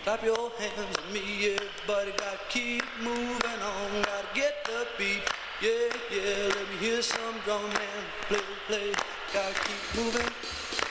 Clap your hands at me, everybody gotta keep moving on, gotta get the beat, yeah, yeah, let me hear some drum and play, gotta keep moving.